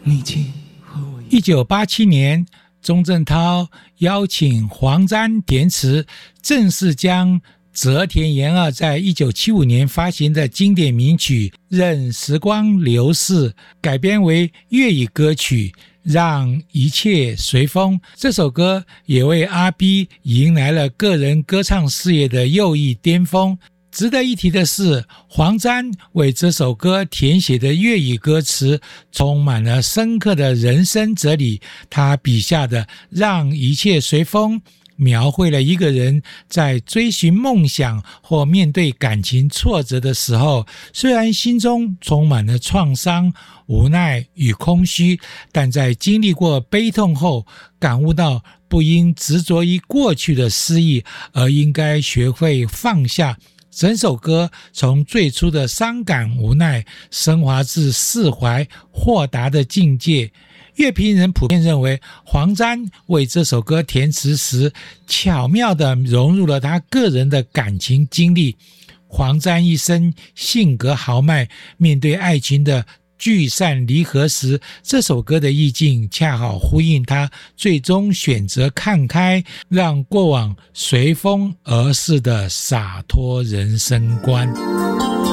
1987年，钟镇涛邀请黄沾填词，正式将泽田研二在1975年发行的经典名曲《任时光流逝》改编为粤语歌曲《让一切随风》。这首歌也为阿 B 迎来了个人歌唱事业的又一巅峰。值得一提的是，黄沾为这首歌填写的粤语歌词充满了深刻的人生哲理。他笔下的让一切随风描绘了一个人在追寻梦想或面对感情挫折的时候，虽然心中充满了创伤、无奈与空虚，但在经历过悲痛后，感悟到不应执着于过去的失意，而应该学会放下。整首歌从最初的伤感无奈升华至释怀豁达的境界。乐评人普遍认为，黄沾为这首歌填词时巧妙地融入了他个人的感情经历。黄沾一生性格豪迈，面对爱情的聚散离合时，这首歌的意境恰好呼应他最终选择看开，让过往随风而逝的洒脱人生观。